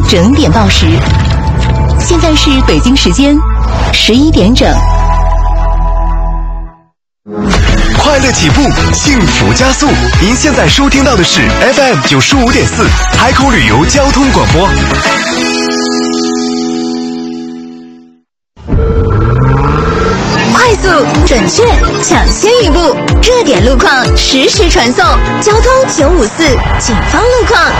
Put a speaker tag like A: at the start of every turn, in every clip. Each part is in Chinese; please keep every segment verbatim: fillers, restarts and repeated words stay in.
A: 整点报时。现在是北京时间十一点整。
B: 快乐起步，幸福加速。您现在收听到的是 F M 九十五点四海口旅游交通广播。
A: 快速、准确、抢先一步，热点路况实时传送。交通九五四，警方路况。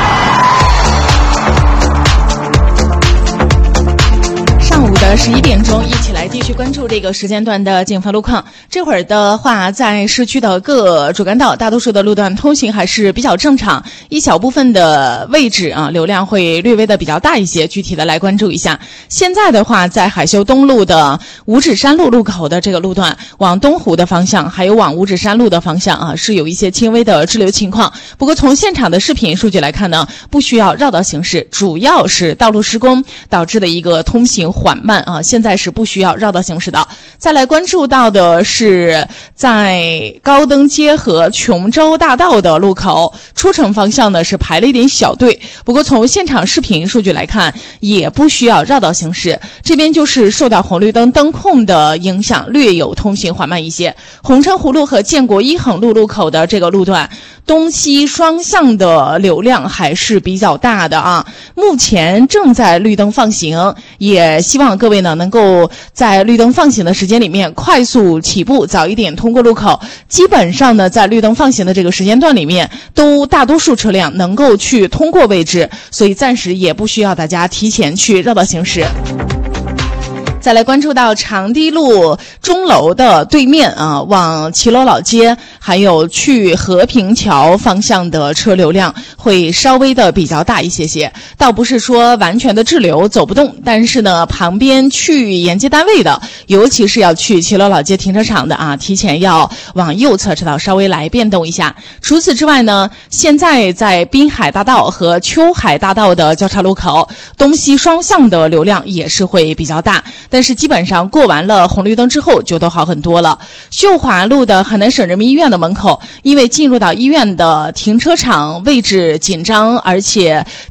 C: 上午的十一点钟，一起来继续关注这个时间段的警方路况。这会儿的话，在市区的各主干道，大多数的路段通行还是比较正常，一小部分的位置啊，流量会略微的比较大一些。具体的来关注一下。现在的话，在海修东路的五指山路路口的这个路段，往东湖的方向，还有往五指山路的方向啊，是有一些轻微的滞留情况。不过从现场的视频数据来看呢，不需要绕道行驶，主要是道路施工导致的一个通行缓慢啊，现在是不需要绕道行驶的。再来关注到的是在高登街和琼州大道的路口，出城方向呢是排了一点小队，不过从现场视频数据来看，也不需要绕道行驶。这边就是受到红绿灯灯控的影响，略有通行缓慢一些。红城湖路和建国一横路路口的这个路段，东西双向的流量还是比较大的啊。目前正在绿灯放行，也希望各位呢能够在绿灯放行的时间里面快速起步，早一点通过路口。基本上呢，在绿灯放行的这个时间段里面，都大多数车辆能够去通过位置，所以暂时也不需要大家提前去绕道行驶。再来关注到长堤路钟楼的对面啊，往骑楼老街还有去和平桥方向的车流量会稍微的比较大一些些，倒不是说完全的滞留走不动，但是呢，旁边去沿街单位的，尤其是要去骑楼老街停车场的啊，提前要往右侧车道稍微来变动一下。除此之外呢，现在在滨海大道和秋海大道的交叉路口，东西双向的流量也是会比较大。但是基本上过完了红绿灯之后就都好很多了。秀华路的海南省人民医院的门口，因为进入到医院的停车场位置紧张，而且